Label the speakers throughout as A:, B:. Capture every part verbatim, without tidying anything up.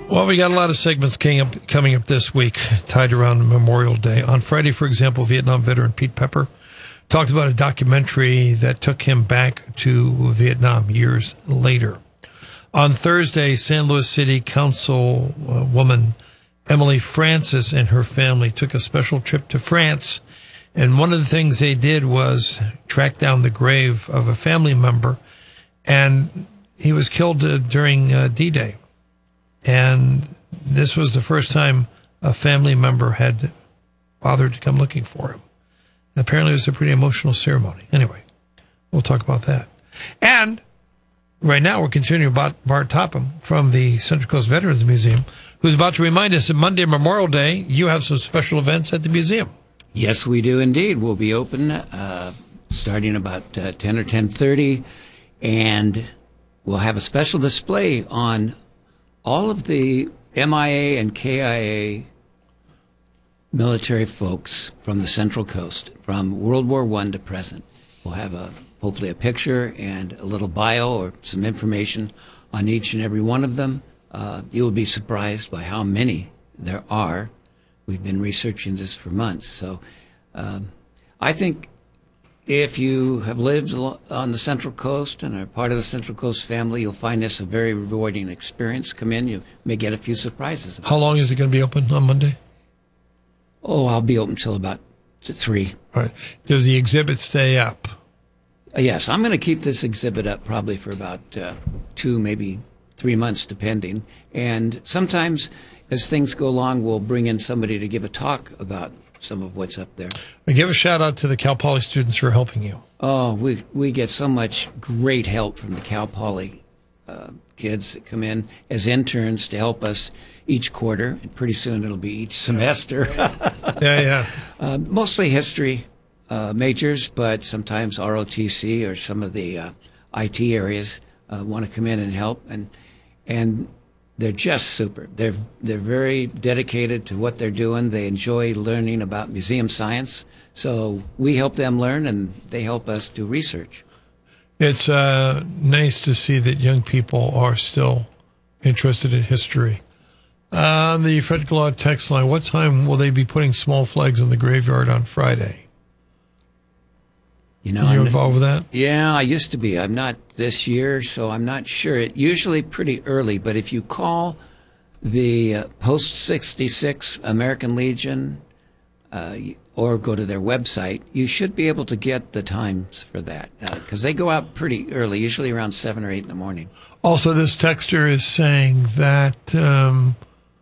A: Well, we got a lot of segments coming up, coming up this week tied around Memorial Day. On Friday, for example, Vietnam veteran Pete Pepper talked about a documentary that took him back to Vietnam years later. On Thursday, San Luis City Councilwoman Emily Francis and her family took a special trip to France. And one of the things they did was track down the grave of a family member. And he was killed uh, during uh, D-Day. And this was the first time a family member had bothered to come looking for him. And apparently it was a pretty emotional ceremony. Anyway, we'll talk about that. And right now we're continuing about Bart Topham from the Central Coast Veterans Museum, who's about to remind us that Monday, Memorial Day, you have some special events at the museum.
B: Yes, we do indeed. We'll be open uh, starting about uh, ten or ten thirty, and we'll have a special display on all of the M I A and K I A military folks from the Central Coast, from World War One to present. We'll have a hopefully a picture and a little bio or some information on each and every one of them. Uh, you'll be surprised by how many there are. We've been researching this for months. So um, I think if you have lived on the Central Coast and are part of the Central Coast family, you'll find this a very rewarding experience. Come in, you may get a few surprises.
A: How long is it going to be open on Monday?
B: Oh, I'll be open till about three.
A: All right. Does the exhibit stay up?
B: Uh, yes, I'm going to keep this exhibit up probably for about uh, two, maybe three months, depending. And sometimes, as things go along, we'll bring in somebody to give a talk about some of what's up there.
A: And give a shout out to the Cal Poly students who are helping you.
B: Oh, we we get so much great help from the Cal Poly uh, kids that come in as interns to help us each quarter, and pretty soon it'll be each semester.
A: yeah, yeah.
B: Uh, mostly history uh, majors, but sometimes R O T C or some of the uh, I T areas uh, want to come in and help, and and. They're just super. They're they're very dedicated to what they're doing. They enjoy learning about museum science. So we help them learn, and they help us do research.
A: It's uh, nice to see that young people are still interested in history. Uh, on the Fred Glaud text line, what time will they be putting small flags in the graveyard on Friday?
B: You know,
A: Are you
B: I'm,
A: involved with that?
B: Yeah, I used to be. I'm not this year, so I'm not sure. It usually pretty early, but if you call the uh, Post sixty-six American Legion uh, or go to their website, you should be able to get the times for that because uh, they go out pretty early, usually around seven or eight in the morning.
A: Also, this texter is saying that um,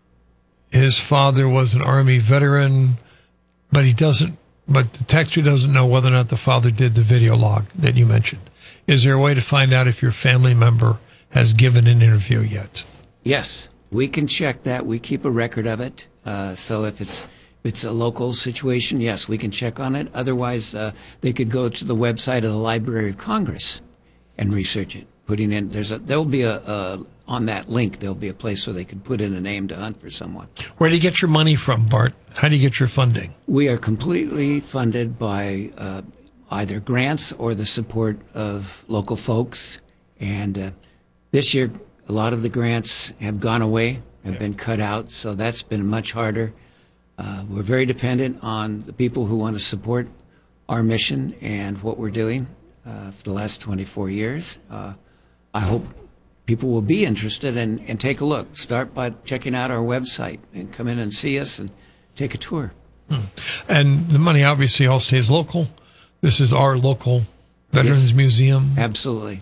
A: his father was an Army veteran, but he doesn't. But the texter doesn't know whether or not the father did the video log that you mentioned. Is there a way to find out if your family member has given an interview yet?
B: Yes, we can check that. We keep a record of it. Uh, so if it's if it's a local situation, yes, we can check on it. Otherwise, uh, they could go to the website of the Library of Congress and research it. Putting in there's a there'll be a, a on that link there'll be a place where they could put in a name to hunt for someone.
A: Where do you get your money from, Bart? How do you get your funding?
B: We are completely funded by uh, either grants or the support of local folks. And uh, this year, a lot of the grants have gone away, have yeah. been cut out, so that's been much harder. Uh, we're very dependent on the people who want to support our mission and what we're doing uh, for the last twenty-four years. Uh, I hope people will be interested and, and take a look. Start by checking out our website and come in and see us and take a tour.
A: Hmm. And the money obviously all stays local. This is our local Veterans yes. Museum.
B: Absolutely.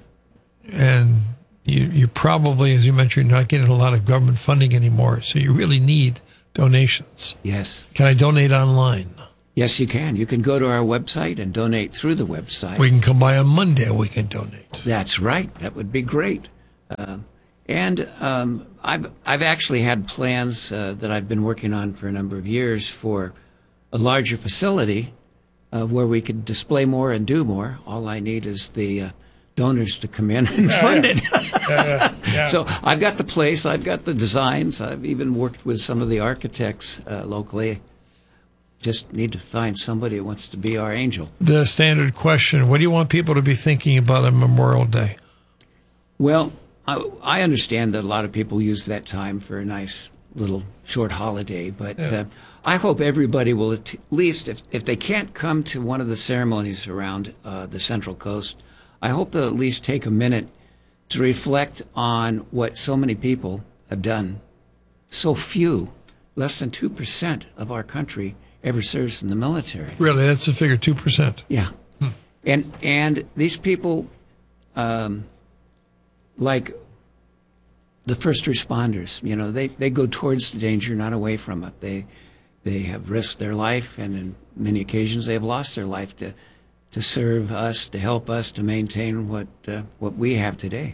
A: And you, you probably, as you mentioned, you're not getting a lot of government funding anymore, so you really need donations.
B: Yes.
A: Can I donate online?
B: Yes, you can. You can go to our website and donate through the website.
A: We can come by on Monday. We can donate.
B: That's right. That would be great. Uh, and um, I've I've actually had plans uh, that I've been working on for a number of years for a larger facility uh, where we could display more and do more. All I need is the uh, donors to come in and
A: yeah,
B: fund
A: yeah.
B: it.
A: yeah, yeah, yeah.
B: So I've got the place. I've got the designs. I've even worked with some of the architects uh, locally. Just need to find somebody who wants to be our angel.
A: The standard question, what do you want people to be thinking about on Memorial Day?
B: Well, I, I understand that a lot of people use that time for a nice little short holiday, but yeah. uh, I hope everybody will at least, if, if they can't come to one of the ceremonies around uh, the Central Coast, I hope they'll at least take a minute to reflect on what so many people have done. So few, less than two percent of our country ever serves in the military.
A: Really? That's the figure, two percent?
B: Yeah. Hmm. And, and these people, um, like the first responders, you know, they, they go towards the danger, not away from it. They they have risked their life, and in many occasions they have lost their life to to serve us, to help us to maintain what uh, what we have today.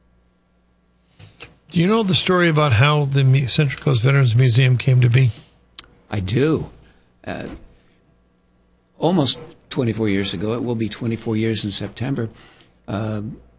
A: Do you know the story about how the Central Coast Veterans Museum came to be?
B: I do. Uh, almost twenty-four years ago, it will be twenty-four years in September. Uh,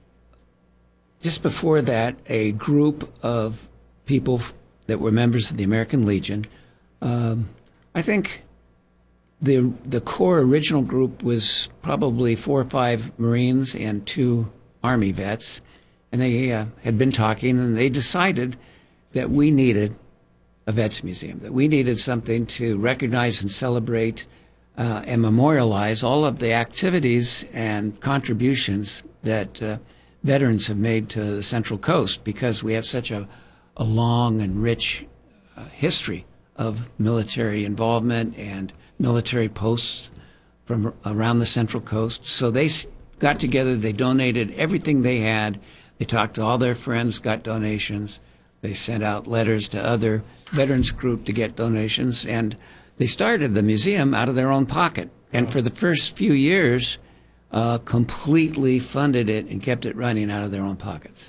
B: Just before that, a group of people that were members of the American Legion, um, I think the the core original group was probably four or five Marines and two Army vets, and they uh, had been talking, and they decided that we needed a Vets Museum, that we needed something to recognize and celebrate uh, and memorialize all of the activities and contributions that uh, veterans have made to the Central Coast, because we have such a, a long and rich uh, history of military involvement and military posts from around the Central Coast. So they got together, they donated everything they had, they talked to all their friends, got donations, they sent out letters to other veterans group to get donations, and they started the museum out of their own pocket. And for the first few years, Uh, completely funded it and kept it running out of their own pockets.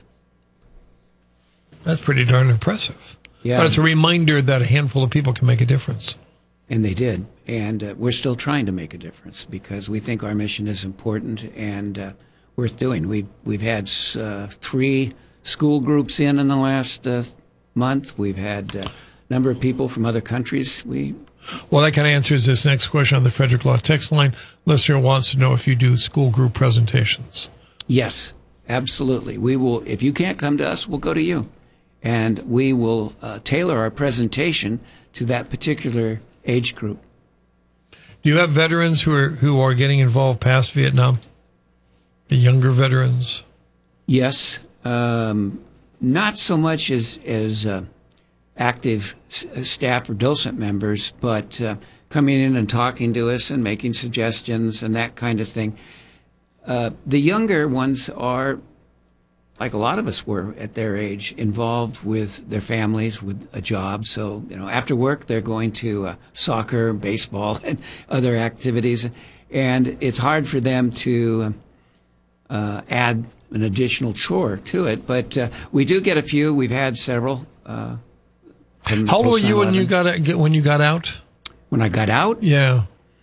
A: That's pretty darn impressive.
B: Yeah.
A: But it's a reminder that a handful of people can make a difference.
B: And they did. And uh, we're still trying to make a difference because we think our mission is important and uh, worth doing. We've, we've had uh, three school groups in in the last uh, month. We've had a number of people from other countries. We
A: Well, that kind of answers this next question on the Frederick Law text line. Listener wants to know if you do school group presentations.
B: Yes, absolutely. We will. If you can't come to us, we'll go to you, and we will uh, tailor our presentation to that particular age group.
A: Do you have veterans who are who are getting involved past Vietnam? The younger veterans?
B: Yes, um, not so much as as. Uh, active staff or docent members, but uh, coming in and talking to us and making suggestions and that kind of thing. Uh, the younger ones are, like a lot of us were at their age, involved with their families, with a job. So, you know, after work, they're going to uh, soccer, baseball, and other activities. And it's hard for them to uh, add an additional chore to it. But uh, we do get a few. We've had several. Uh,
A: How old were you when you got when you got out?
B: When I got out?
A: Yeah.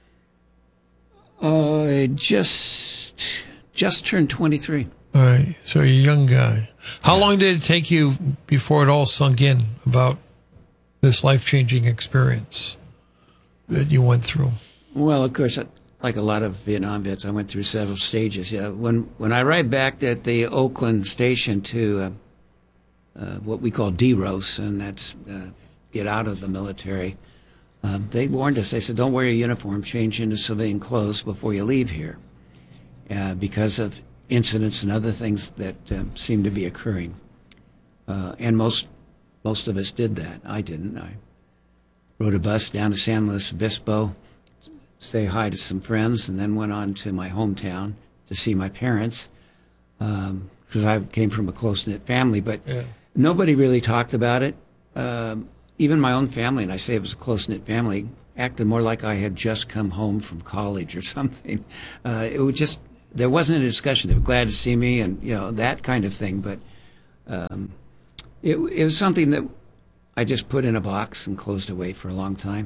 B: Uh, I just just turned twenty-three.
A: All right, so you're a young guy. How yeah. long did it take you before it all sunk in about this life-changing experience that you went through?
B: Well, of course, like a lot of Vietnam vets, I went through several stages. Yeah, when when I arrived back at the Oakland station to uh, Uh, what we call D R O S, and that's uh, get out of the military. Uh, they warned us. They said, don't wear your uniform, change into civilian clothes before you leave here, uh, because of incidents and other things that uh, seem to be occurring. Uh, and most most of us did that. I didn't. I rode a bus down to San Luis Obispo, say hi to some friends, and then went on to my hometown to see my parents, because um, I came from a close-knit family. But yeah. Nobody really talked about it. Um, even my own family, and I say it was a close-knit family, acted more like I had just come home from college or something. Uh, it was just, there wasn't a discussion. They were glad to see me and, you know, that kind of thing. But um, it, it was something that I just put in a box and closed away for a long time.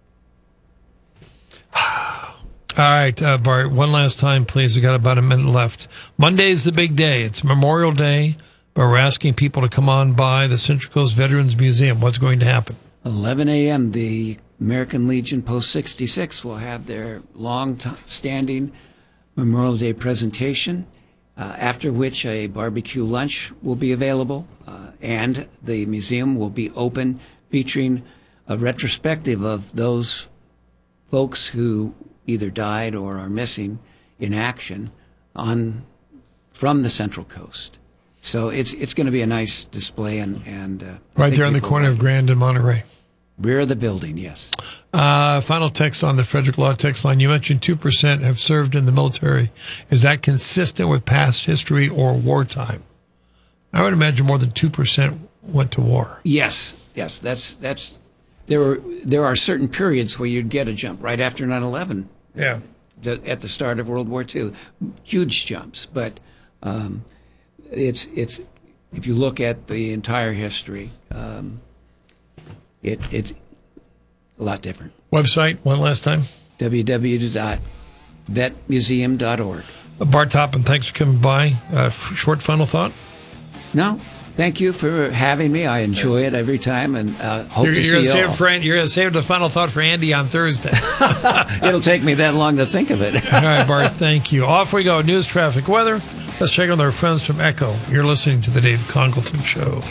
A: All right, uh, Bart, one last time, please. We've got about a minute left. Monday's the big day. It's Memorial Day. But we're asking people to come on by the Central Coast Veterans Museum. What's going to happen?
B: eleven a.m., the American Legion Post sixty-six will have their long-standing Memorial Day presentation. uh, after which a barbecue lunch will be available, uh, and the museum will be open, featuring a retrospective of those folks who either died or are missing in action on from the Central Coast. So it's it's going to be a nice display, and and uh,
A: right there on the corner of Grand and Monterey.
B: Rear of the building, yes.
A: Uh, final text on the Frederick Law text line. You mentioned two percent have served in the military. Is that consistent with past history or wartime? I would imagine more than two percent went to war.
B: Yes, yes. That's that's there were there are certain periods where you'd get a jump right after nine eleven.
A: Yeah.
B: At the start of World War Two, huge jumps. But um, it's it's if you look at the entire history. Um, It it's a lot different.
A: Website one last time.
B: w w w dot vet museum dot org.
A: Bart Toppin, thanks for coming by. Uh, f- short final thought?
B: No, thank you for having me. I enjoy it every time, and uh, hope
A: you're,
B: to
A: you're
B: see
A: gonna
B: you
A: save
B: all.
A: For, you're going to save the final thought for Andy on Thursday.
B: It'll take me that long to think of it.
A: All right, Bart, thank you. Off we go. News, traffic, weather. Let's check on our friends from Echo. You're listening to the David Congleton Show.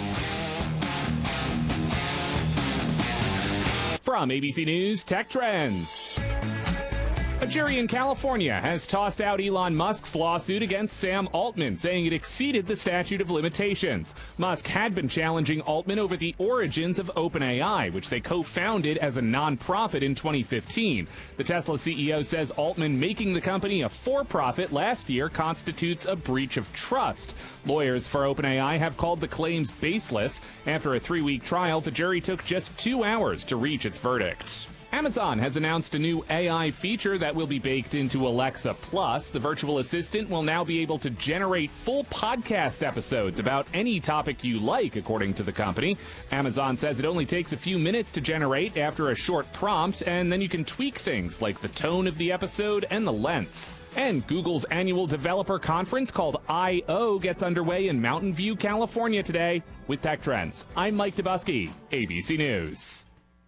C: From A B C News Tech Trends. A jury in California has tossed out Elon Musk's lawsuit against Sam Altman, saying it exceeded the statute of limitations. Musk had been challenging Altman over the origins of OpenAI, which they co-founded as a nonprofit in twenty fifteen. The Tesla C E O says Altman making the company a for-profit last year constitutes a breach of trust. Lawyers for OpenAI have called the claims baseless. After a three-week trial, the jury took just two hours to reach its verdict. Amazon has announced a new A I feature that will be baked into Alexa Plus. The virtual assistant will now be able to generate full podcast episodes about any topic you like, according to the company. Amazon says it only takes a few minutes to generate after a short prompt, and then you can tweak things like the tone of the episode and the length. And Google's annual developer conference called I O gets underway in Mountain View, California today. With Tech Trends, I'm Mike Dubusky, A B C News.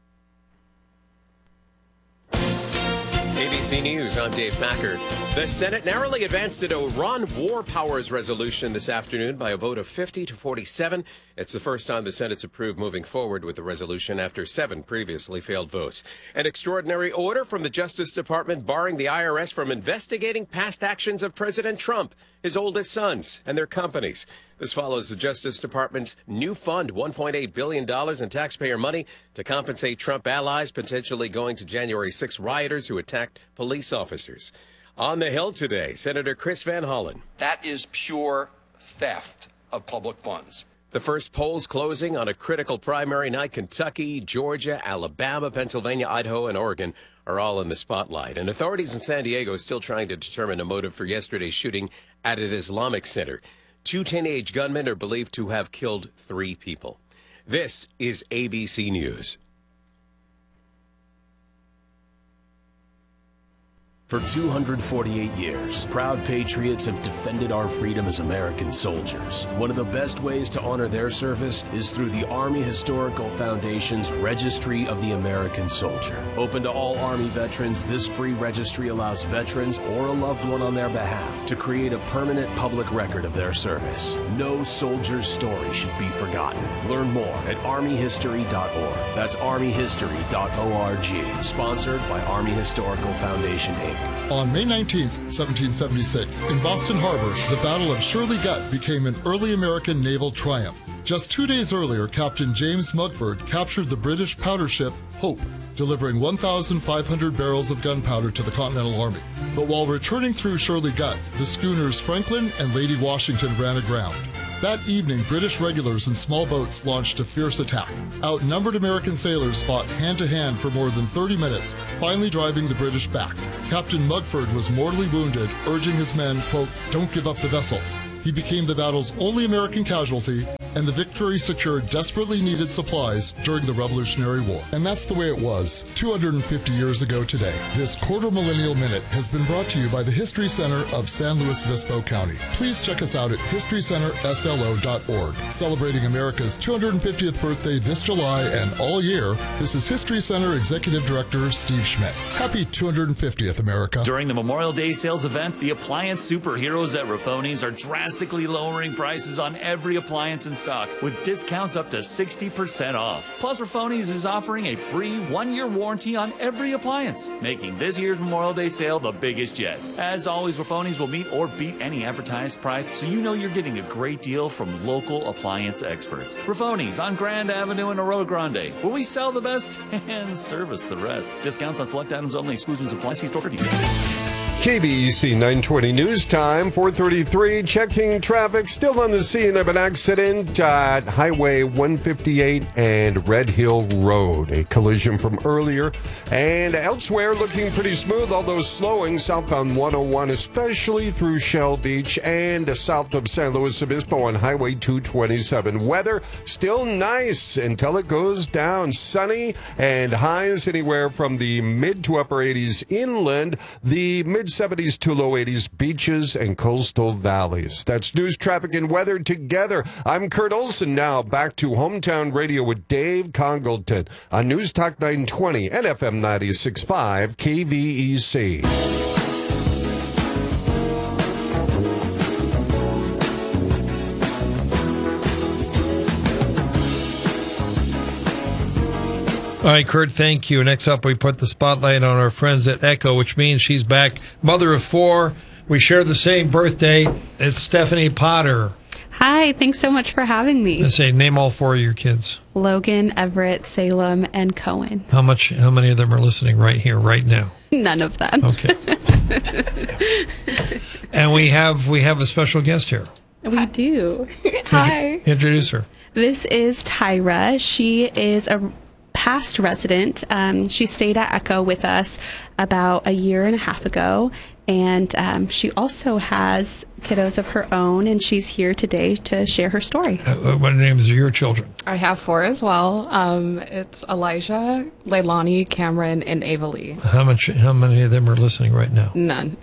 D: A B C News, I'm Dave Packard. The Senate narrowly advanced an Iran war powers resolution this afternoon by a vote of fifty to forty-seven. It's the first time the Senate's approved moving forward with the resolution after seven previously failed votes. An extraordinary order from the Justice Department barring the I R S from investigating past actions of President Trump, his oldest sons, and their companies. This follows the Justice Department's new fund, one point eight billion dollars in taxpayer money to compensate Trump allies, potentially going to January sixth rioters who attacked police officers. On the Hill today, Senator Chris Van Hollen.
E: That is pure theft of public funds.
D: The first polls closing on a critical primary night. Kentucky, Georgia, Alabama, Pennsylvania, Idaho, and Oregon are all in the spotlight. And authorities in San Diego are still trying to determine a motive for yesterday's shooting at an Islamic center. Two teenage gunmen are believed to have killed three people. This is A B C News.
F: For two hundred forty-eight years, proud patriots have defended our freedom as American soldiers. One of the best ways to honor their service is through the Army Historical Foundation's Registry of the American Soldier. Open to all Army veterans, this free registry allows veterans or a loved one on their behalf to create a permanent public record of their service. No soldier's story should be forgotten. Learn more at army history dot org. That's army history dot org. Sponsored by Army Historical Foundation, Incorporated.
G: On May nineteenth, seventeen seventy-six, in Boston Harbor, the Battle of Shirley Gut became an early American naval triumph. Just two days earlier, Captain James Mugford captured the British powder ship Hope, delivering one thousand five hundred barrels of gunpowder to the Continental Army. But while returning through Shirley Gut, the schooners Franklin and Lady Washington ran aground. That evening, British regulars in small boats launched a fierce attack. Outnumbered American sailors fought hand-to-hand for more than thirty minutes, finally driving the British back. Captain Mugford was mortally wounded, urging his men, quote, "Don't give up the vessel." He became the battle's only American casualty and the victory secured desperately needed supplies during the Revolutionary War. And that's the way it was two hundred fifty years ago today. This quarter millennial minute has been brought to you by the History Center of San Luis Obispo County. Please check us out at history center s l o dot org. Celebrating America's two hundred fiftieth birthday this July and all year, this is History Center Executive Director Steve Schmidt. Happy two hundred fiftieth, America.
H: During the Memorial Day sales event, the appliance superheroes at Raffoni's are drastically lowering prices on every appliance in stock, with discounts up to sixty percent off. Plus, Raffoni's is offering a free one-year warranty on every appliance, making this year's Memorial Day sale the biggest yet. As always, Raffoni's will meet or beat any advertised price, so you know you're getting a great deal from local appliance experts. Raffoni's on Grand Avenue in Arroyo Grande, where we sell the best and service the rest. Discounts on select items only. Exclusions apply. See store for details.
I: K B E C nine twenty news time, four thirty-three, checking traffic. Still on the scene of an accident at Highway one fifty-eight and Red Hill Road. A collision from earlier. And elsewhere, looking pretty smooth, although slowing southbound one oh one, especially through Shell Beach and south of San Luis Obispo on Highway two twenty-seven. Weather still nice until it goes down. Sunny and highs anywhere from the mid to upper eighties inland. The mid seventies to low eighties beaches and coastal valleys. That's news, traffic, and weather together. I'm Kurt Olson. Now back to Hometown Radio with Dave Congleton on News Talk nine twenty and F M ninety-six point five K V E C.
A: All right, Kurt, thank you. Next up, we put the spotlight on our friends at Echo, which means she's back. Mother of four. We share the same birthday. It's Stephanie Potter.
J: Hi, thanks so much for having me.
A: Let's say, name all four of your kids.
J: Logan, Everett, Salem, and Cohen.
A: How much? How many of them are listening right here, right now?
J: None of them.
A: Okay. And we have we have a special guest here.
J: We do. Hi.
A: Introduce her.
J: This is Tyra. She is a past resident. Um, she stayed at Echo with us about a year and a half ago, and um, she also has kiddos of her own, and she's here today to share her story.
A: Uh, what names are your children?
K: I have four as well. Um, it's Elijah, Leilani, Cameron, and Avalee.
A: How much? How many of them are listening right now?
K: None.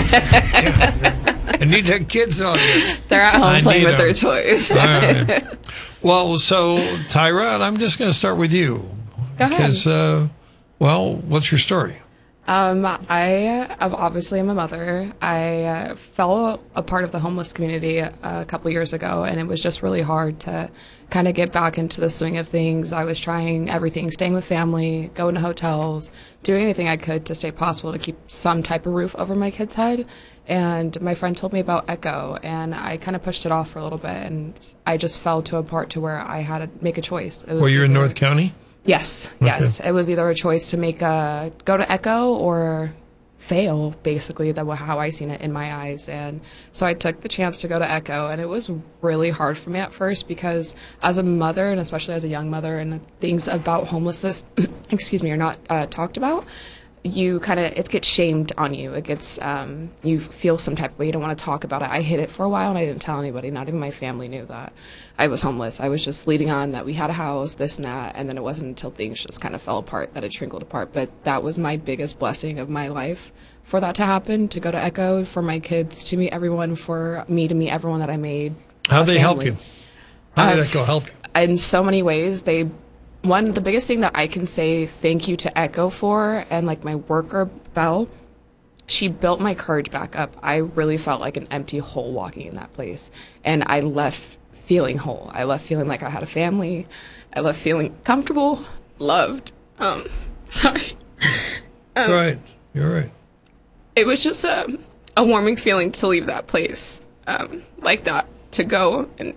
A: I need to have kids on this.
K: They're at home
A: I
K: playing with
A: them.
K: their toys.
A: All right. Well, so Tyra, I'm just going to start with you.
K: Go ahead.
A: Because, uh, well, what's your story?
K: Um, I uh, obviously am a mother. I uh, fell a part of the homeless community a, a couple years ago, and it was just really hard to kind of get back into the swing of things. I was trying everything, staying with family, going to hotels, doing anything I could to stay possible to keep some type of roof over my kid's head. And my friend told me about Echo, and I kind of pushed it off for a little bit, and I just fell to a part to where I had to make a choice. It was
A: Well, you're in
K: either-
A: North County?
K: Yes,
A: Okay.
K: yes. It was either a choice to make a go to Echo or fail, basically, that was how I seen it in my eyes. And so I took the chance to go to Echo, and it was really hard for me at first because as a mother, and especially as a young mother, and things about homelessness, excuse me, are not uh, talked about. You kind of, it gets shamed on you. It gets, um, you feel some type of way. You don't want to talk about it. I hid it for a while and I didn't tell anybody. Not even my family knew that I was homeless. I was just leading on that we had a house, this and that. And then it wasn't until things just kind of fell apart that it trickled apart. But that was my biggest blessing of my life for that to happen, to go to Echo, for my kids to meet everyone, for me to meet everyone that I made.
A: How'd they help
K: family.
A: you? How did
K: Uh,
A: Echo help you?
K: In so many ways. They One, the biggest thing that I can say thank you to Echo for, and like my worker, Belle, she built my courage back up. I really felt like an empty hole walking in that place. And I left feeling whole. I left feeling like I had a family. I left feeling comfortable, loved. Um, sorry.
A: That's
K: Um,
A: right. You're right.
K: It was just um, a warming feeling to leave that place um, like that, to go. And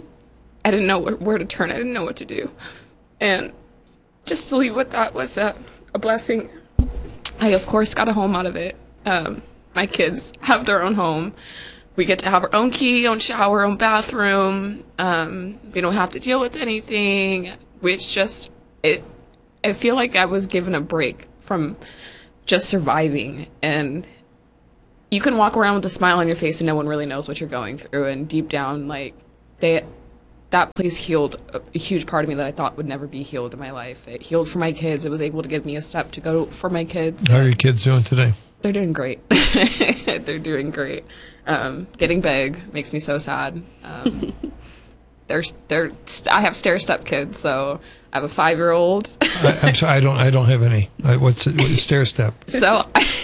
K: I didn't know where, where to turn. I didn't know what to do. And just to leave with that was a, a blessing. I, of course, got a home out of it. Um, my kids have their own home. We get to have our own key, own shower, own bathroom. Um, we don't have to deal with anything. Which just, it, I feel like I was given a break from just surviving. And you can walk around with a smile on your face and no one really knows what you're going through. And deep down, like, they... that place healed a, a huge part of me that I thought would never be healed in my life. It healed for my kids. It was able to give me a step to go for my kids.
A: How are your kids doing today?
K: They're doing great. They're doing great. Um, getting big makes me so sad. Um, they're they're. I have stair step kids, so I have a five year old.
A: I, I'm sorry, I don't. I don't have any. I, what's what is stair step?
K: So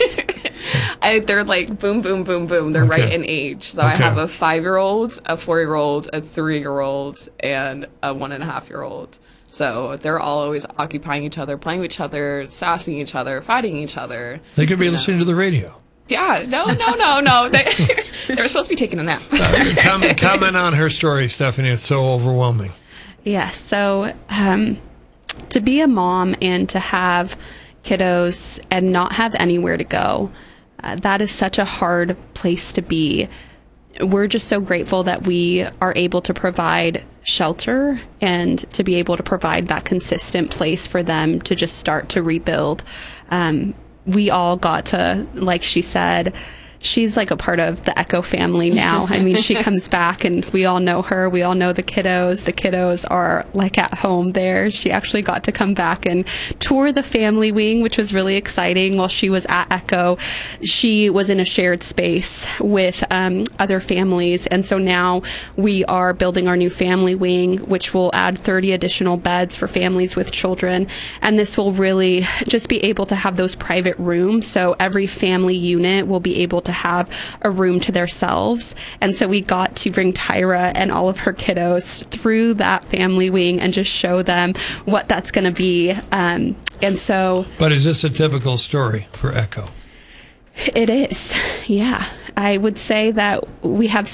K: I, they're like boom, boom, boom, boom. They're
A: Okay.
K: right in age. So
A: Okay.
K: I have a five year old, a four year old, a three year old, and a one and a half year old. So they're all always occupying each other, playing with each other, sassing each other, fighting each other.
A: They could be listening to the radio.
K: Yeah, no, no, no, no. They, they were supposed to be taking a nap.
A: Comment, comment on her story, Stephanie. It's so overwhelming.
J: Yeah, so um, to be a mom and to have kiddos and not have anywhere to go, uh, that is such a hard place to be. We're just so grateful that we are able to provide shelter and to be able to provide that consistent place for them to just start to rebuild. Um, we all got to, like she said, she's like a part of the Echo family now. I mean, she comes back and we all know her. We all know the kiddos. The kiddos are like at home there. She actually got to come back and tour the family wing, which was really exciting. While she was at Echo, she was in a shared space with um, other families. And so now we are building our new family wing, which will add thirty additional beds for families with children. And this will really just be able to have those private rooms. So every family unit will be able to have a room to themselves. And so we got to bring Tyra and all of her kiddos through that family wing and just show them what that's going to be. Um, and so...
A: But is this a typical story for Echo?
J: It is, yeah. I would say that we have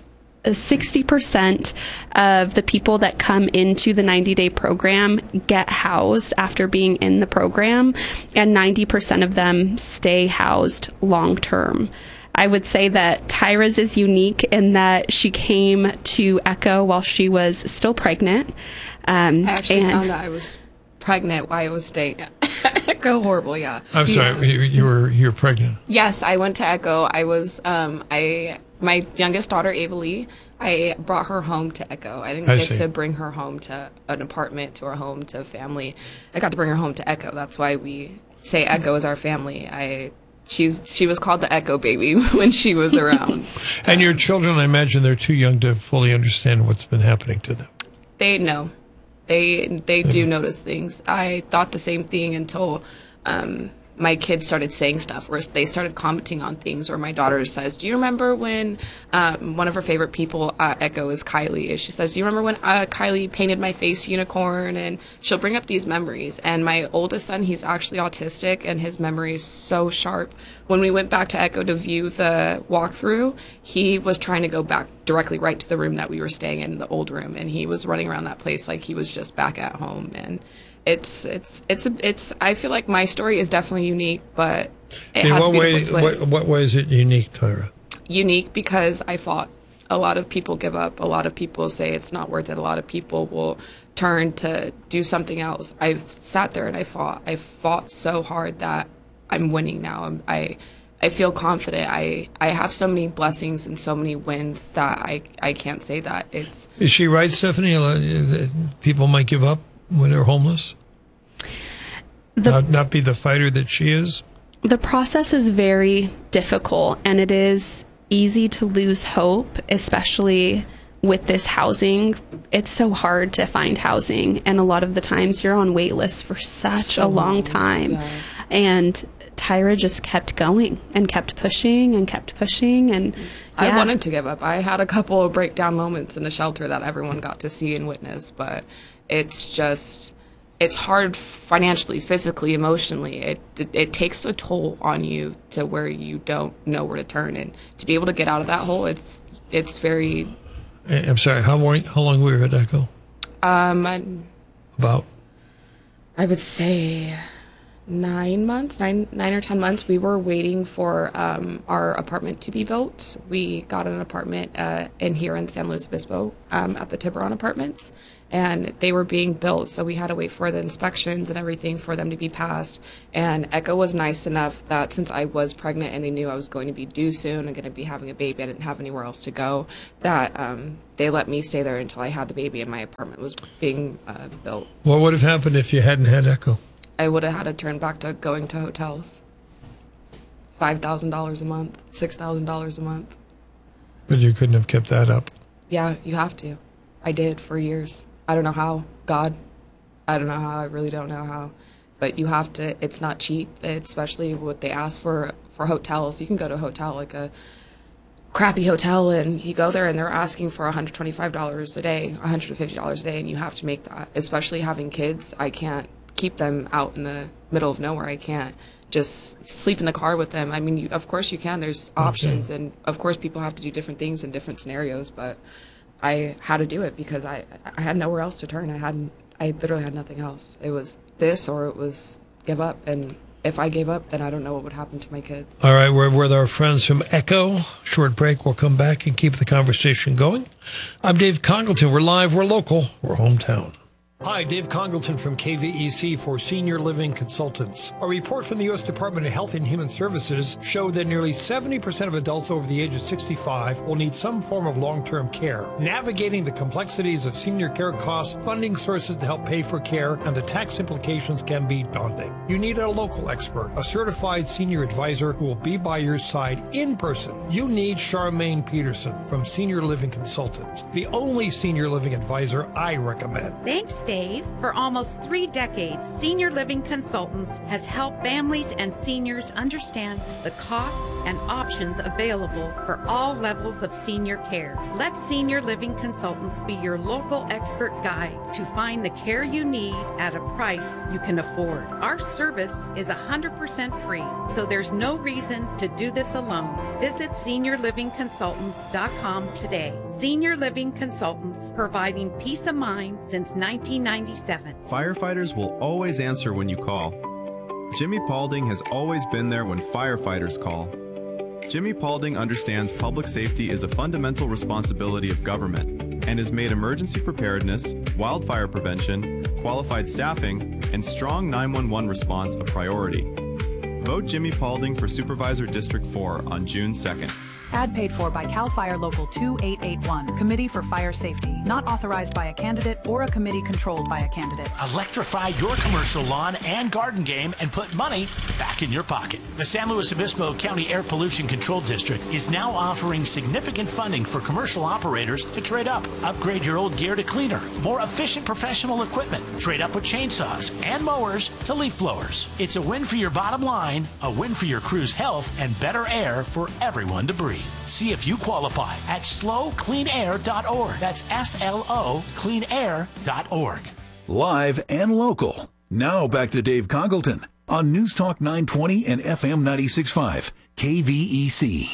J: sixty percent of the people that come into the ninety-day program get housed after being in the program, and ninety percent of them stay housed long-term. I would say that Tyra's is unique in that she came to Echo while she was still pregnant. Um,
K: I actually
J: and
K: found out I was pregnant while I was staying at Echo. Horrible, yeah.
A: I'm sorry, you, you were you're pregnant.
K: Yes, I went to Echo. I was, um, I, my youngest daughter, Ava Lee, I brought her home to Echo. I didn't
A: I
K: get
A: see.
K: to bring her home to an apartment, to our home, to family. I got to bring her home to Echo. That's why we say Echo is our family. I, she's, she was called the Echo baby when she was around.
A: And your children, I imagine they're too young to fully understand what's been happening to them.
K: They know. They they do notice things. I thought the same thing until um, my kids started saying stuff, or they started commenting on things. Or my daughter says, "Do you remember when um, one of her favorite people at Echo is Kylie?" She says, "Do you remember when uh, Kylie painted my face unicorn?" And she'll bring up these memories. And my oldest son, he's actually autistic, and his memory is so sharp. When we went back to Echo to view the walkthrough, he was trying to go back directly right to the room that we were staying in, the old room, and he was running around that place like he was just back at home. And it's it's it's it's. I feel like my story is definitely unique, but it
A: In
K: has
A: what
K: a
A: way?
K: beautiful twist.
A: What, what way is it unique, Tyra?
K: Unique because I fought. A lot of people give up. A lot of people say it's not worth it. A lot of people will turn to do something else. I sat there and I fought. I fought so hard that I'm winning now. I'm, I I feel confident. I, I have so many blessings and so many wins that I, I can't say that. It's
A: Is she right, Stephanie? Uh, that people might give up when they're homeless?
J: The-
A: not, not be the fighter that she is?
J: The process is very difficult, and it is easy to lose hope, especially with this housing. It's so hard to find housing, and a lot of the times you're on wait lists for such
K: So
J: a long
K: long,
J: time.
K: yeah.
J: And Tyra just kept going and kept pushing and kept pushing, and
K: I
J: yeah.
K: wanted to give up. I had a couple of breakdown moments in the shelter that everyone got to see and witness, but it's just, it's hard financially, physically, emotionally. It, it it takes a toll on you to where you don't know where to turn, and to be able to get out of that hole, it's it's very.
A: I'm sorry, how long, how long were you at Echo?
K: Um, I,
A: About?
K: I would say nine months, nine nine or ten months. We were waiting for um, our apartment to be built. We got an apartment uh, in here in San Luis Obispo um, at the Tiburon Apartments, and they were being built, so we had to wait for the inspections and everything for them to be passed. And Echo was nice enough that since I was pregnant and they knew I was going to be due soon and going to be having a baby, I didn't have anywhere else to go, that um, they let me stay there until I had the baby and my apartment was being uh, built.
A: What would have happened if you hadn't had Echo?
K: I would have had to turn back to going to hotels. five thousand dollars a month, six thousand dollars a month.
A: But you couldn't have kept that up.
K: Yeah, you have to. I did for years. I don't know how. God, I don't know how. I really don't know how. But you have to. It's not cheap, especially what they ask for for hotels. You can go to a hotel, like a crappy hotel, and you go there and they're asking for one hundred twenty-five dollars a day, one hundred fifty dollars a day, and you have to make that. Especially having kids, I can't keep them out in the middle of nowhere. I can't just sleep in the car with them. I mean, you, of course you can. There's options, okay. And of course people have to do different things in different scenarios, but I had to do it because I, I had nowhere else to turn. I hadn't, I literally had nothing else. It was this or it was give up. And if I gave up, then I don't know what would happen to my kids.
A: All right, we're with our friends from Echo. Short break. We'll come back and keep the conversation going. I'm Dave Congleton. We're live. We're local. We're hometown. Hi, Dave Congleton from K V E C for Senior Living Consultants. A report from the U S Department of Health and Human Services showed that nearly seventy percent of adults over the age of sixty-five will need some form of long-term care. Navigating the complexities of senior care costs, funding sources to help pay for care, and the tax implications can be daunting. You need a local expert, a certified senior advisor who will be by your side in person. You need Charmaine Peterson from Senior Living Consultants, the only senior living advisor I recommend.
L: Thanks, Dave. For almost three decades, Senior Living Consultants has helped families and seniors understand the costs and options available for all levels of senior care. Let Senior Living Consultants be your local expert guide to find the care you need at a price you can afford. Our service is one hundred percent free, so there's no reason to do this alone. Visit senior living consultants dot com today. Senior Living Consultants, providing peace of mind since nineteen ninety-seven.
M: Firefighters will always answer when you call. Jimmy Paulding has always been there when firefighters call. Jimmy Paulding understands public safety is a fundamental responsibility of government and has made emergency preparedness, wildfire prevention, qualified staffing, and strong nine one one response a priority. Vote Jimmy Paulding for Supervisor District four on June second.
N: Ad paid for by CAL FIRE Local two eight eight one, Committee for Fire Safety, not authorized by a candidate or a committee controlled by a candidate.
O: Electrify your commercial lawn and garden game and put money back in your pocket. The San Luis Obispo County Air Pollution Control District is now offering significant funding for commercial operators to trade up. Upgrade your old gear to cleaner, more efficient professional equipment. Trade up with chainsaws and mowers to leaf blowers. It's a win for your bottom line, a win for your crew's health, and better air for everyone to breathe. See if you qualify at slow clean air dot org. That's S L O clean air dot org.
P: Live and local. Now back to Dave Congleton on News Talk nine twenty and F M ninety-six point five, K V E C.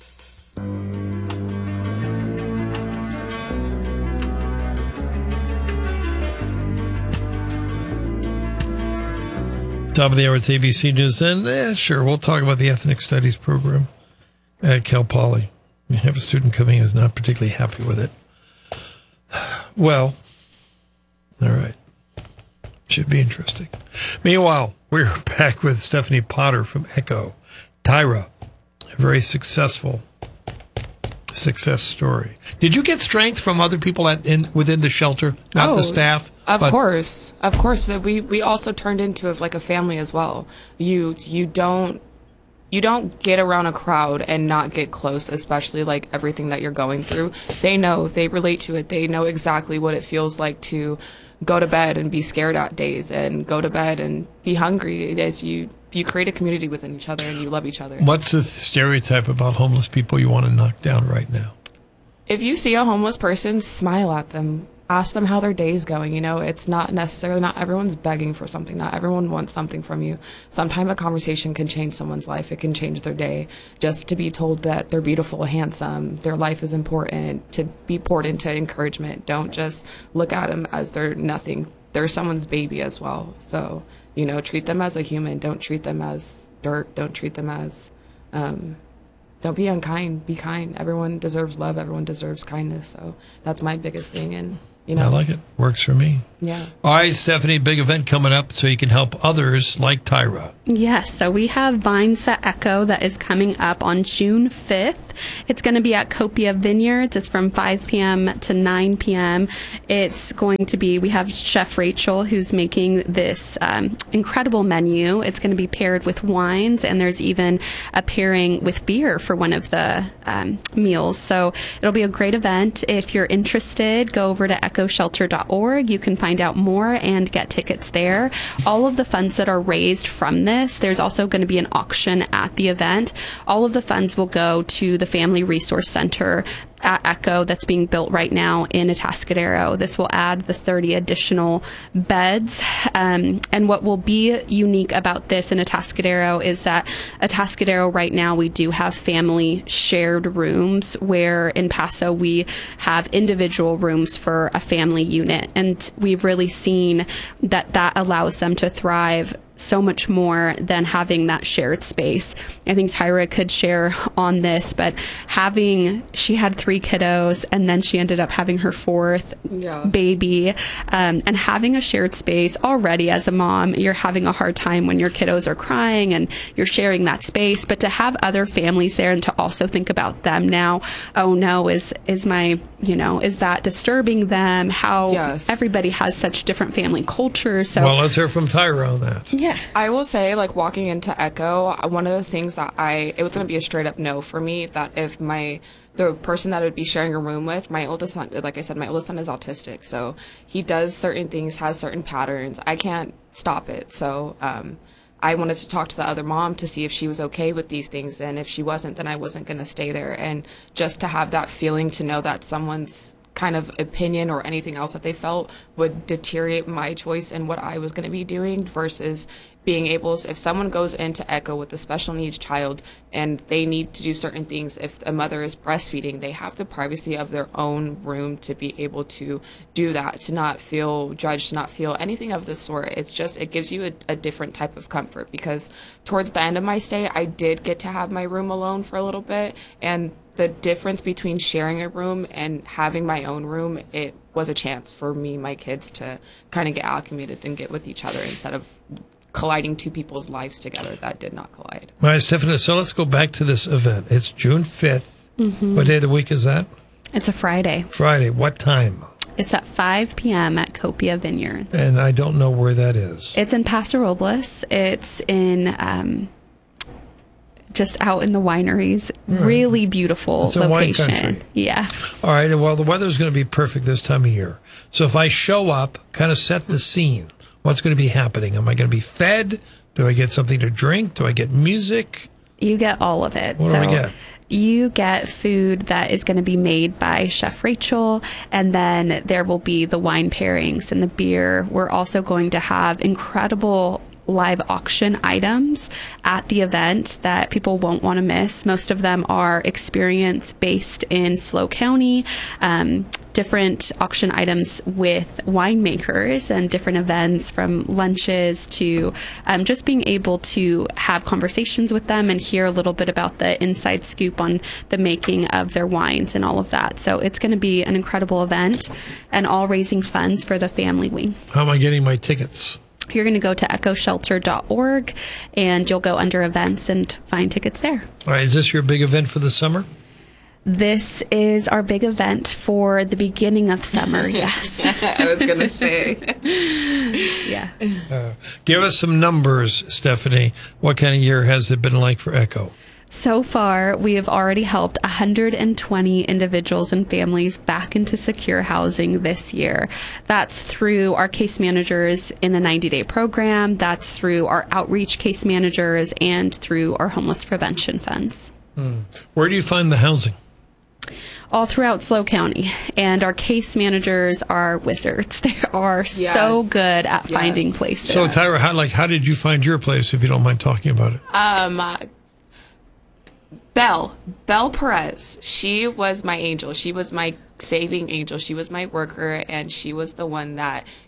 A: Top of the hour, it's A B C News. And eh, sure, we'll talk about the ethnic studies program at Cal Poly. You have a student coming who's not particularly happy with it. Well, all right. Should be interesting. Meanwhile, we're back with Stephanie Potter from Echo. Tyra, a very successful success story. Did you get strength from other people at, in within the shelter, not
K: oh,
A: the staff?
K: Of
A: but-
K: course, of course. We we also turned into like a family as well. You you don't. You don't get around a crowd and not get close, especially like everything that you're going through. They know, they relate to it. They know exactly what it feels like to go to bed and be scared at days and go to bed and be hungry as you, you create a community within each other and you love each other.
A: What's the stereotype about homeless people you want to knock down right now?
K: If you see a homeless person, smile at them. Ask them how their day's going. You know, it's not necessarily, not everyone's begging for something. Not everyone wants something from you. Sometimes a conversation can change someone's life. It can change their day. Just to be told that they're beautiful, handsome, their life is important, to be poured into encouragement. Don't just look at them as they're nothing. They're someone's baby as well. So, you know, treat them as a human. Don't treat them as dirt. Don't treat them as, um, don't be unkind. Be kind. Everyone deserves love. Everyone deserves kindness. So that's my biggest thing. And You know?
A: I like it. Works for me.
K: Yeah.
A: All right, Stephanie, big event coming up so you can help others like Tyra.
J: Yes, so we have Vines That Echo that is coming up on June fifth. It's going to be at Copia Vineyards. It's from five p.m. to nine p.m. It's going to be, we have Chef Rachel who's making this um, incredible menu. It's going to be paired with wines, and there's even a pairing with beer for one of the um, meals. So it'll be a great event. If you're interested, go over to echo shelter dot org. You can find out more and get tickets there. All of the funds that are raised from this, there's also going to be an auction at the event. All of the funds will go to the Family Resource Center at Echo that's being built right now in Atascadero. This will add the thirty additional beds. Um, and what will be unique about this in Atascadero is that Atascadero right now we do have family shared rooms, where in Paso we have individual rooms for a family unit. And we've really seen that that allows them to thrive so much more than having that shared space. I think Tyra could share on this, but having, she had three kiddos and then she ended up having her fourth
K: yeah.
J: baby, um, and having a shared space already as a mom, you're having a hard time when your kiddos are crying and you're sharing that space, but to have other families there and to also think about them now, oh no, is, is my, you know, is that disturbing them? How
K: yes.
J: everybody has such different family cultures. So,
A: well, let's hear from Tyra on that.
J: Yeah.
K: I will say, like, walking into Echo, one of the things that I, it was going to be a straight up no for me, that if my, the person that I would be sharing a room with, my oldest son, like I said, my oldest son is autistic. So he does certain things, has certain patterns. I can't stop it. So, um, I wanted to talk to the other mom to see if she was okay with these things. And if she wasn't, then I wasn't going to stay there. And just to have that feeling to know that someone's kind of opinion or anything else that they felt would deteriorate my choice in what I was going to be doing, versus being able, if someone goes into Echo with a special needs child and they need to do certain things, if a mother is breastfeeding, they have the privacy of their own room to be able to do that, to not feel judged, to not feel anything of the sort. It's just, it gives you a, a different type of comfort, because towards the end of my stay, I did get to have my room alone for a little bit, and the difference between sharing a room and having my own room, it was a chance for me, my kids, to kind of get acclimated and get with each other instead of colliding two people's lives together that did not collide.
A: All right, Stephanie, so let's go back to this event. It's June fifth.
J: Mm-hmm.
A: What day of the week is that?
J: It's a Friday.
A: Friday. What time?
J: It's at five p.m. at Copia Vineyards.
A: And I don't know where that is.
J: It's in Paso Robles. It's in... Um, just out in the wineries. Right. Really beautiful
A: it's a
J: location.
A: Wine country.
J: Yeah.
A: All right. Well, the weather's going to be perfect this time of year. So if I show up, kind of set the scene. What's going to be happening? Am I going to be fed? Do I get something to drink? Do I get music?
J: You get all of it.
A: What
J: so
A: do I get?
J: You get food that is going to be made by Chef Rachel, and then there will be the wine pairings and the beer. We're also going to have incredible live auction items at the event that people won't want to miss. Most of them are experience based in SLO County, um, different auction items with winemakers and different events, from lunches to um, just being able to have conversations with them and hear a little bit about the inside scoop on the making of their wines and all of that. So it's going to be an incredible event, and all raising funds for the family wing.
A: How am I getting my tickets?
J: You're going to go to echo shelter dot org and you'll go under events and find tickets there.
A: All right. Is this your big event for the summer?
J: This is our big event for the beginning of summer, yes.
K: I was going to say.
J: Yeah.
A: Uh, give us some numbers, Stephanie. What kind of year has it been like for Echo?
J: So far, we have already helped one hundred twenty individuals and families back into secure housing this year. That's through our case managers in the ninety-day program. That's through our outreach case managers and through our homeless prevention funds.
A: Hmm. Where do you find the housing?
J: All throughout SLO County, and our case managers are wizards. They are yes. so good at yes. finding places.
A: So, Tyra, how, like, how did you find your place, if you don't mind talking about it?
K: Um... Uh, Belle, Belle Perez, she was my angel. She was my saving angel. She was my worker, and she was the one that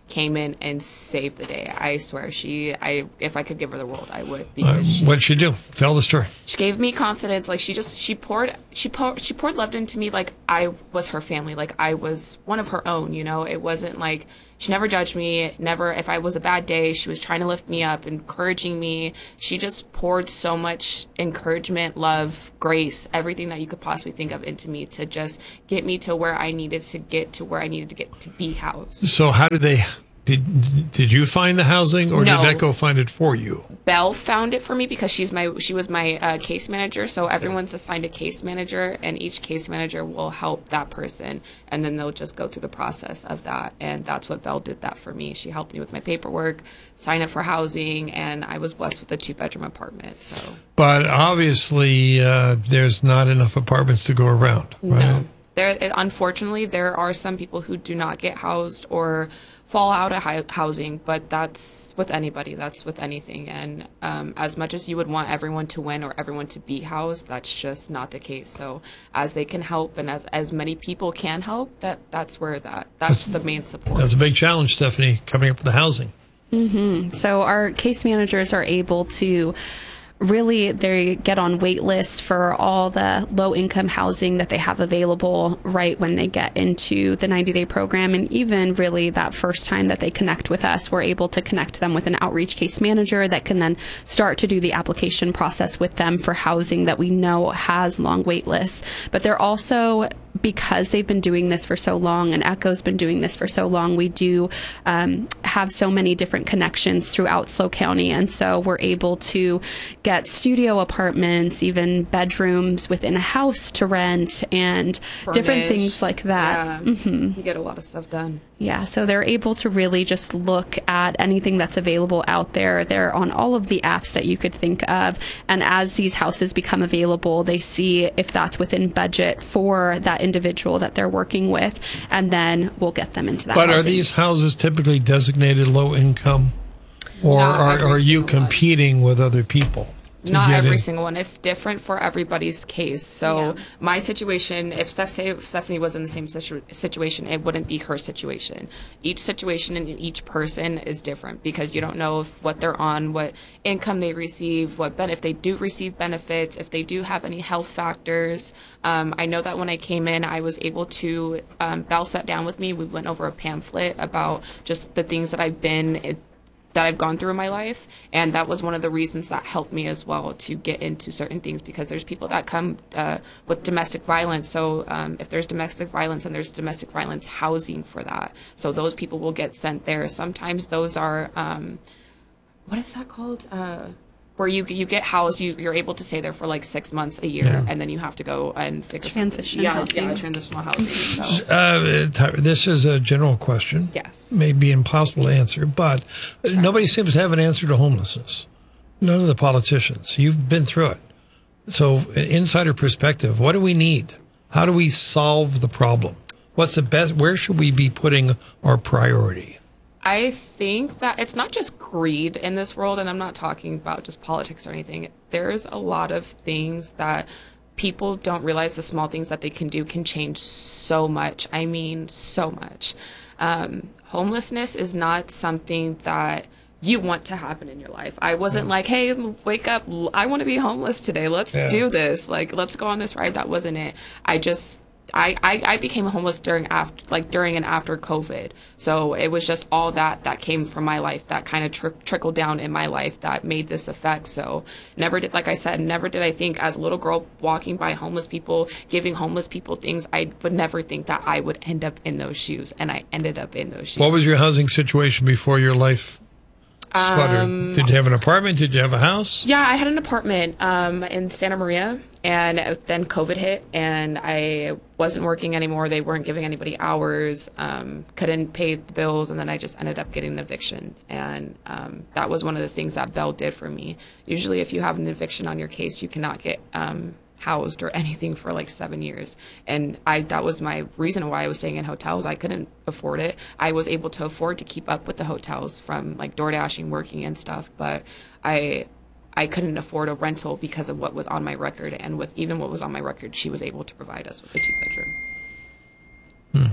K: came in and saved the day. I swear, she, I, if I could give her the world, I would. Because
A: Uh,
K: she,
A: what'd she do? Tell the story.
K: she gave me confidence. Like she just, she poured, she poured, she poured love into me. Like I was her family. Like I was one of her own. You know, it wasn't like she never judged me. Never, if I was a bad day, she was trying to lift me up, encouraging me. She just poured so much encouragement, love, grace, everything that you could possibly think of into me to just get me to where I needed to get to where I needed to get to be housed.
A: So how did they? Did did you find the housing, or
K: No.
A: did Echo find it for you?
K: Belle found it for me because she's my she was my uh, case manager. So everyone's assigned a case manager, and each case manager will help that person, and then they'll just go through the process of that. And that's what Belle did that for me. She helped me with my paperwork, sign up for housing, and I was blessed with a two bedroom apartment. So,
A: But obviously, uh, there's not enough apartments to go around, right?
K: no, there unfortunately there are some people who do not get housed or fall out of hi- housing, but that's with anybody, that's with anything. And um, as much as you would want everyone to win or everyone to be housed, that's just not the case. So as they can help and as, as many people can help, that that's where that, that's, that's the main support.
A: That's a big challenge, Stephanie, coming up with the housing.
J: Mm-hmm. So our case managers are able to really, they get on wait lists for all the low income housing that they have available right when they get into the ninety day program. And even really that first time that they connect with us, we're able to connect them with an outreach case manager that can then start to do the application process with them for housing that we know has long wait lists. But they're also, because they've been doing this for so long and Echo's been doing this for so long, we do um, have so many different connections throughout SLO County. And so we're able to get studio apartments, even bedrooms within a house to rent, and different
K: Furnish.
J: things like that.
K: Yeah.
J: Mm-hmm.
K: You get a lot of stuff done.
J: Yeah, so they're able to really just look at anything that's available out there. They're on all of the apps that you could think of. And as these houses become available, they see if that's within budget for that individual that they're working with, and then we'll get them into that
A: But
J: housing.
A: are these houses typically designated low income, or
K: Not
A: are,
K: every
A: are you competing with other people? to
K: Not
A: get
K: every
A: in?
K: single one. It's different for everybody's case. So my situation, if Steph, say if Stephanie was in the same situ- situation, it wouldn't be her situation. Each situation and each person is different because you don't know if what they're on, what income they receive, what ben- if they do receive benefits, if they do have any health factors. Um, I know that when I came in, I was able to, um, Belle sat down with me. We went over a pamphlet about just the things that I've been it, that I've gone through in my life. And that was one of the reasons that helped me as well to get into certain things, because there's people that come uh, with domestic violence. So um, if there's domestic violence, and there's domestic violence housing for that. So those people will get sent there. Sometimes those are, um, what is that called? Uh, where you you get housed, you, you're able to stay there for like six months, a year,
A: Yeah.
K: and then you have to go and figure
J: Transition
K: something. Yeah,
J: housing.
K: yeah, transitional housing. So.
A: Uh, Ty- this is a general question.
K: Yes.
A: May be impossible to answer, but nobody seems to have an answer to homelessness. None of the politicians. You've been through it. So, insider perspective, what do we need? How do we solve the problem? What's the best? Where should we be putting our priority?
K: I think that it's not just greed in this world, and I'm not talking about just politics or anything. There's a lot of things that people don't realize, the small things that they can do can change so much. I mean, so much. Um, homelessness is not something that you want to happen in your life. I wasn't like, hey, wake up, I want to be homeless today. Let's
Q: Yeah.
K: do this. Like, let's go on this ride. That wasn't it. I just... I, I, I became homeless during after like during and after COVID. So it was just all that that came from my life that kind of tr- trickled down in my life that made this effect. So never did, like I said, never did I think as a little girl walking by homeless people, giving homeless people things, I would never think that I would end up in those shoes. And I ended up in those shoes.
A: What was your housing situation before your life sputtered?
K: Um,
A: Did you have an apartment? Did you have a house?
K: Yeah, I had an apartment um, in Santa Maria, and then COVID hit, and I wasn't working anymore. They weren't giving anybody hours, um, couldn't pay the bills, and then I just ended up getting an eviction. And um, that was one of the things that Belle did for me. Usually if you have an eviction on your case, you cannot get um, housed or anything for like seven years. And I that was my reason why I was staying in hotels. I couldn't afford it. I was able to afford to keep up with the hotels from like door dashing, working and stuff, but I I couldn't afford a rental because of what was on my record. And with even what was on my record, she was able to provide us with a two bedroom.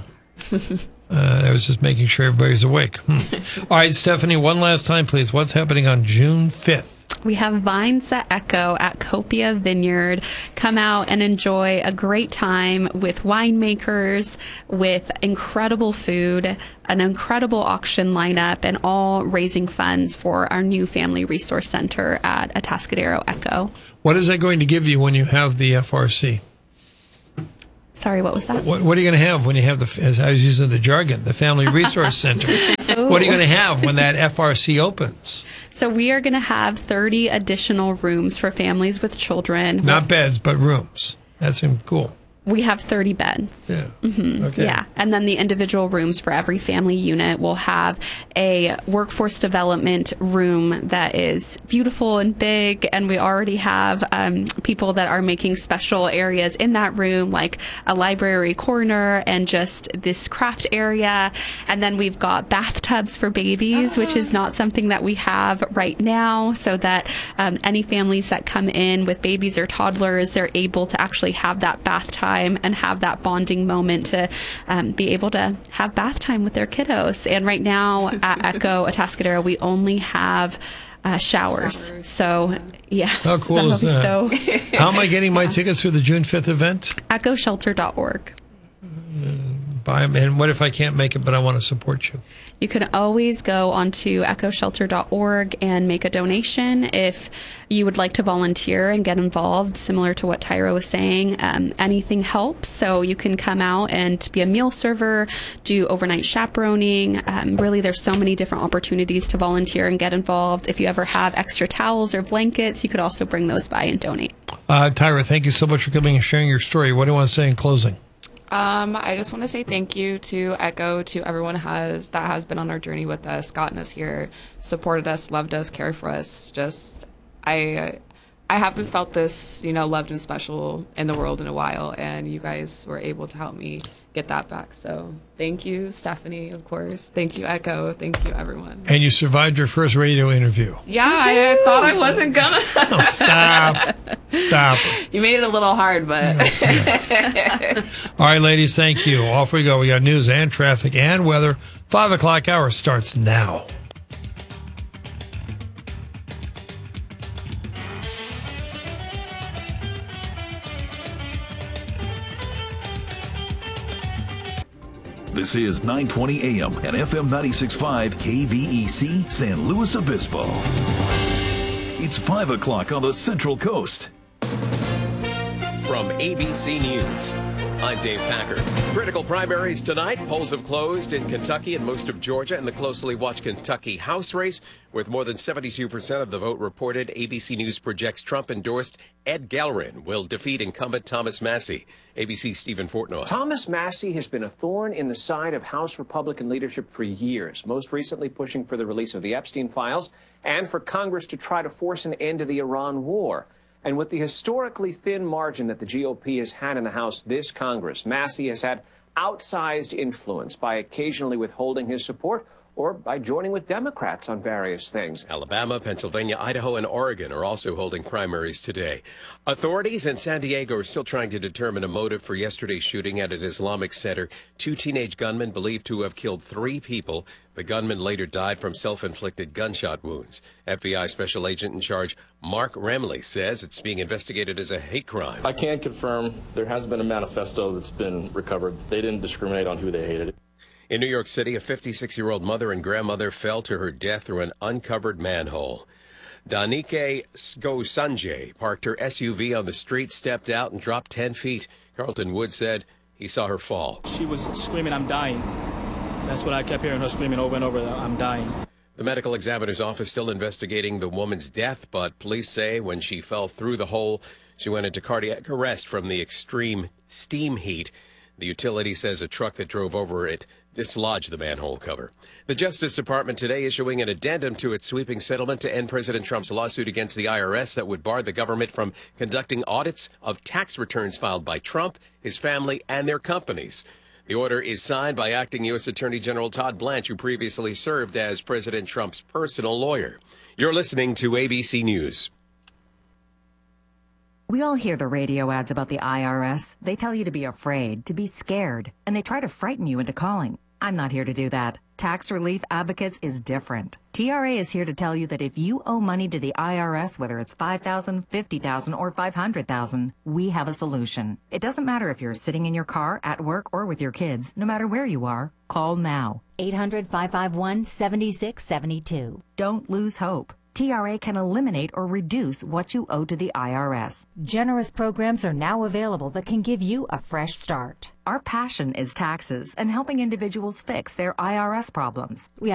A: Uh, I was just making sure everybody's awake. Hmm. All right, Stephanie, one last time, please. What's happening on June fifth?
J: We have Vines at Echo at Copia Vineyard. Come out and enjoy a great time with winemakers, with incredible food, an incredible auction lineup, and all raising funds for our new Family Resource Center at Atascadero Echo.
A: What is that going to give you when you have the F R C?
J: Sorry, what was that?
A: What, what are you going to have when you have the, as I was using the jargon, the Family Resource Center? What are you going to have when that F R C opens?
J: So we are going to have thirty additional rooms for families with children.
A: Not beds, but rooms. That's cool.
J: We have thirty beds.
A: Yeah.
J: Mm-hmm.
A: Okay.
J: Yeah. And then the individual rooms for every family unit will have a workforce development room that is beautiful and big. And we already have um, people that are making special areas in that room, like a library corner and just this craft area. And then we've got bathtubs for babies, which is not something that we have right now, so that um, any families that come in with babies or toddlers, they're able to actually have that bath time and have that bonding moment to um, be able to have bath time with their kiddos. And right now at Echo Atascadero, we only have uh, showers. showers. So, yeah.
A: How cool is that? So, how am I getting my tickets for the June fifth event?
J: echo shelter dot org.
A: Buy them. And what if I can't make it, but I want to support you?
J: You can always go onto echo shelter dot org and make a donation if you would like to volunteer and get involved, similar to what Tyra was saying. Um, anything helps. So you can come out and be a meal server, do overnight chaperoning. Um, really, there's so many different opportunities to volunteer and get involved. If you ever have extra towels or blankets, you could also bring those by and donate.
A: Uh, Tyra, thank you so much for coming and sharing your story. What do you want to say in closing?
K: Um, I just want to say thank you to Echo, to everyone has that has been on our journey with us, gotten us here, supported us, loved us, cared for us. Just, I, I haven't felt this, you know, loved and special in the world in a while, and you guys were able to help me get that back. So thank you, Stephanie, of course. Thank you, Echo. Thank you, everyone.
A: And you survived your first radio interview.
K: Yeah, I, I thought I wasn't gonna.
A: Oh, stop. Stop.
K: You made it a little hard, but.
A: All right, ladies, thank you. Off we go. We got news and traffic and weather. Five o'clock hour starts now.
P: This is nine twenty A M and F M ninety-six point five K V E C San Luis Obispo. It's five o'clock on the Central Coast.
D: From A B C News, I'm Dave Packer. Critical primaries tonight. Polls have closed in Kentucky and most of Georgia in the closely watched Kentucky House race. With more than seventy-two percent of the vote reported, A B C News projects Trump-endorsed Ed Gelrin will defeat incumbent Thomas Massie. A B C's Stephen Portnoy.
Q: Thomas Massie has been a thorn in the side of House Republican leadership for years, most recently pushing for the release of the Epstein files and for Congress to try to force an end to the Iran war. And with the historically thin margin that the G O P has had in the House this Congress, Massie has had outsized influence by occasionally withholding his support or by joining with Democrats on various things.
D: Alabama, Pennsylvania, Idaho, and Oregon are also holding primaries today. Authorities in San Diego are still trying to determine a motive for yesterday's shooting at an Islamic center. Two teenage gunmen believed to have killed three people. The gunman later died from self-inflicted gunshot wounds. F B I Special Agent in charge Mark Remley says it's being investigated as a hate crime.
R: I can confirm there has been a manifesto that's been recovered. They didn't discriminate on who they hated.
D: In New York City, a fifty-six-year-old mother and grandmother fell to her death through an uncovered manhole. Danike Skosanjay parked her S U V on the street, stepped out, and dropped ten feet. Carlton Wood said he saw her fall.
S: She was screaming, "I'm dying." That's what I kept hearing her screaming over and over, "I'm dying."
D: The medical examiner's office still investigating the woman's death, but police say when she fell through the hole, she went into cardiac arrest from the extreme steam heat. The utility says a truck that drove over it dislodged the manhole cover. The Justice Department today issuing an addendum to its sweeping settlement to end President Trump's lawsuit against the I R S that would bar the government from conducting audits of tax returns filed by Trump, his family, and their companies. The order is signed by acting U S Attorney General Todd Blanche, who previously served as President Trump's personal lawyer. You're listening to A B C News.
T: We all hear the radio ads about the I R S. They tell you to be afraid, to be scared, and they try to frighten you into calling. I'm not here to do that. Tax Relief Advocates is different. T R A is here to tell you that if you owe money to the I R S, whether it's five thousand dollars, fifty thousand dollars, or five hundred thousand dollars, we have a solution. It doesn't matter if you're sitting in your car, at work, or with your kids. No matter where you are, call now.
U: eight hundred, five five one, seven six seven two.
T: Don't lose hope. T R A can eliminate or reduce what you owe to the I R S.
U: Generous programs are now available that can give you a fresh start.
T: Our passion is taxes and helping individuals fix their I R S problems.
U: We